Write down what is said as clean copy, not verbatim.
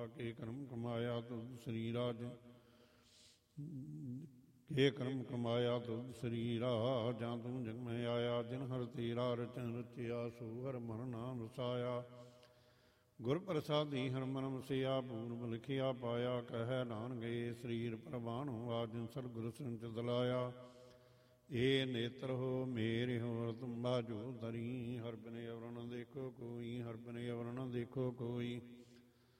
ਕੇ ਕਰਮ ਕਮਾਇਆ ਤੁਧ ਸਰੀਰਾ ਕੇ ਕਰਮ ਕਮਾਇਆ ਤੁਧ ਸਰੀਰਾ ਜਾਂ ਤੂੰ ਜਗ ਮੈਂ ਆਇਆ ਜਿਨ ਹਰ ਤੇਰਾ ਰਚਨ ਰਚਿਆ ਸੋ ਹਰ ਮਨ ਨਾਮ ਰਸਾਇਆ ਗੁਰ ਪ੍ਰਸਾਦੀ ਹਰ ਮਨ ਵਸਿਆ ਪੂਰਬ ਲਿਖਿਆ ਪਾਇਆ ਕਹਿ ਨਾਨਕ ਏ ਸਰੀਰ ਪ੍ਰਵਾਨੁ ਆਜਿ ਸਤਿਗੁਰ ਸੰਚ ਦਲਾਇਆ ਏ ਨੇਤਰ ਹੋ ਮੇਰੇ ਹੋ ਤੁੰਬਾ ਜੋ ਧਰੀ ਹਰ ਬਿਨ ਅਵਰ ਨ ਦੇਖੋ ਕੋਈ ਹਰ ਬਿਨ ਅਵਰ ਨ ਦੇਖੋ ਕੋਈ